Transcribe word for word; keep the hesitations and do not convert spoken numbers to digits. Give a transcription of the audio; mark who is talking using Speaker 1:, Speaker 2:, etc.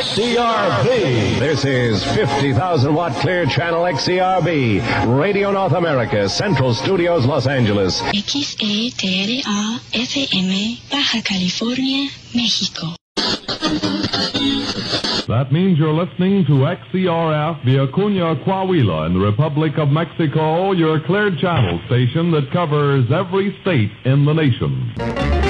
Speaker 1: X C R B. This is fifty thousand watt clear channel X C R B, Radio North America, Central Studios, Los Angeles.
Speaker 2: X E T R A F M, Baja California, México.
Speaker 3: That means you're listening to X C R F Vicuña Coahuila in the Republic of Mexico, your cleared channel station that covers every state in the nation.